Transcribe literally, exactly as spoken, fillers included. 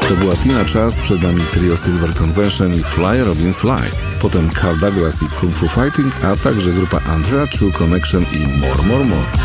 To była Tina Charles, przed nami trio Silver Convention i Fly Robin Fly. Potem Carl Douglas i Kung Fu Fighting, a także grupa Andrea, True Connection i More More More.